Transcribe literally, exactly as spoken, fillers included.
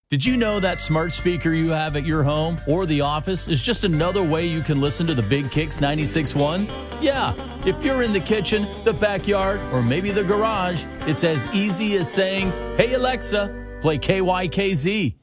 Did you know that smart speaker you have at your home or the office is just another way you can listen to the Big Kicks ninety-six point one? Yeah, if you're in the kitchen, the backyard, or maybe the garage, it's as easy as saying, "Hey Alexa, play K Y K Z."